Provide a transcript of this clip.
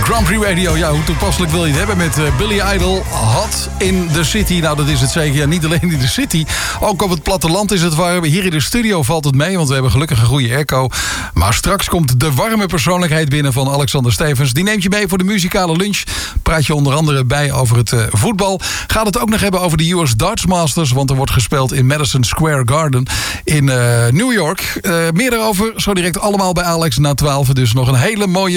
Grand Prix Radio. Ja, hoe toepasselijk wil je het hebben met Billy Idol, Hot in the City. Nou, dat is het zeker. Ja, niet alleen in de city. Ook op het platteland is het warm. Hier in de studio valt het mee, want we hebben gelukkig een goede airco. Maar straks komt de warme persoonlijkheid binnen van Alexander Stevens. Die neemt je mee voor de muzikale lunch. Praat je onder andere bij over het voetbal. Gaat het ook nog hebben over de US Darts Masters, want er wordt gespeeld in Madison Square Garden in New York. Meer daarover zo direct allemaal bij Alex na 12. Dus nog een hele mooie